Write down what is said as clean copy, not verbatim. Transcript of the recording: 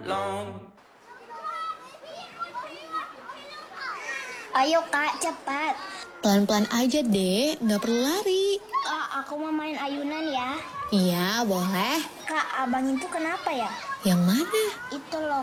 Ayo kak, cepat. Pelan-pelan aja dek, nggak perlu lari. Aku mau main ayunan ya. Iya, boleh. Kak, abang itu kenapa ya? Yang mana? Itu loh